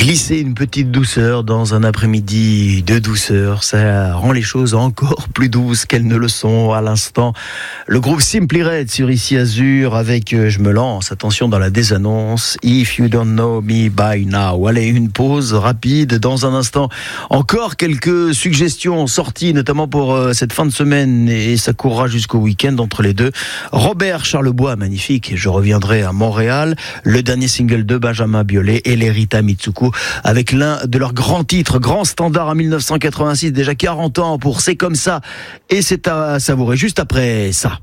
Glisser une petite douceur dans un après-midi de douceur, ça rend les choses encore plus douces qu'elles ne le sont à l'instant. Le groupe Simply Red sur Ici Azur avec Je me lance, attention dans la désannonce, If You Don't Know Me By Now. Allez, une pause rapide dans un instant. Encore quelques suggestions sorties, notamment pour cette fin de semaine, et ça courra jusqu'au week-end entre les deux. Robert Charlebois, magnifique, Je reviendrai à Montréal, le dernier single de Benjamin Biolay et l'Erita Mitsuko avec l'un de leurs grands titres, grand standard en 1986, déjà 40 ans pour C'est comme ça, et c'est à savourer juste après ça.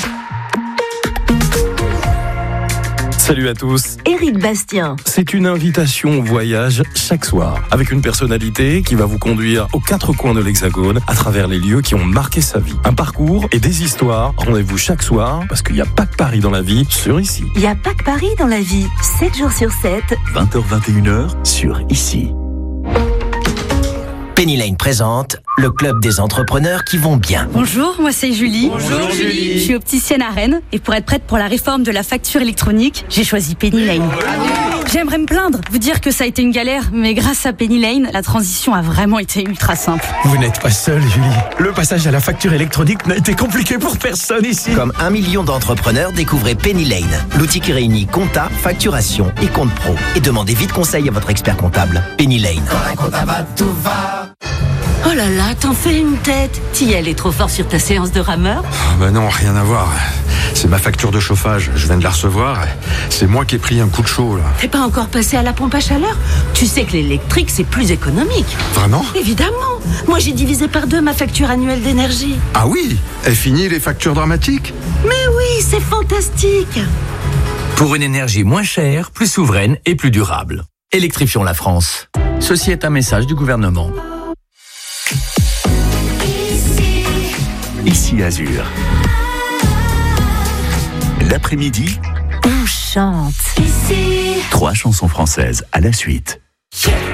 Salut à tous. Éric Bastien. C'est une invitation au voyage chaque soir, avec une personnalité qui va vous conduire aux quatre coins de l'Hexagone, à travers les lieux qui ont marqué sa vie. Un parcours et des histoires. Rendez-vous chaque soir, parce qu'il n'y a pas que Paris dans la vie, sur Ici. Il n'y a pas que Paris dans la vie. 7 jours sur 7. 20h-21h sur Ici. Penny Lane présente le club des entrepreneurs qui vont bien. Bonjour, moi c'est Julie. Bonjour Julie. Je suis opticienne à Rennes et pour être prête pour la réforme de la facture électronique, j'ai choisi Penny Lane. J'aimerais me plaindre, vous dire que ça a été une galère, mais grâce à Penny Lane, la transition a vraiment été ultra simple. Vous n'êtes pas seule, Julie. Le passage à la facture électronique n'a été compliqué pour personne ici. Comme 1 million d'entrepreneurs, découvrez Penny Lane, l'outil qui réunit compta, facturation et compte pro. Et demandez vite conseil à votre expert comptable. Penny Lane. Oh là là, t'en fais une tête. T'y allais trop fort sur ta séance de rameur. Non, rien à voir. C'est ma facture de chauffage, je viens de la recevoir. C'est moi qui ai pris un coup de chaud, là. T'es pas encore passé à la pompe à chaleur? Tu sais que l'électrique, c'est plus économique. Vraiment? Évidemment. Moi, j'ai divisé par 2 ma facture annuelle d'énergie. Ah oui? Est fini les factures dramatiques? Mais oui, c'est fantastique. Pour une énergie moins chère, plus souveraine et plus durable. Électrifions la France. Ceci est un message du gouvernement. Ici Azur. L'après-midi, On chante. 3 chansons françaises à la suite.